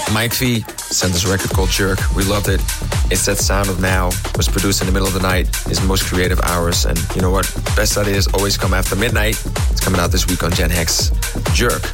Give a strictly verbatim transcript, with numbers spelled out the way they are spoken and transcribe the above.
Mike V sent us a record called Jerk. We loved it. It's that sound of now. Was produced in the middle of the night. His most creative hours. And you know what? Best ideas always come after midnight. It's coming out this week on Gen Hex. Jerk.